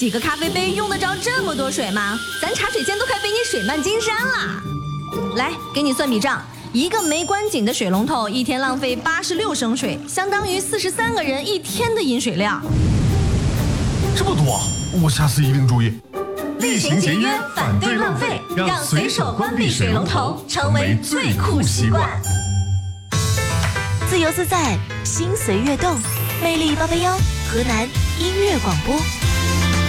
洗个咖啡杯用得着这么多水吗？咱茶水间都快被你水漫金山了。来，给你算笔账。一个没关紧的水龙头一天浪费86升水，相当于43个人一天的饮水量。 这么多，我下次一定注意。 厉行节约，反对浪费，让随手关闭水龙头成为最酷习惯。 自由自在，心随悦动，魅力881，河南音乐广播。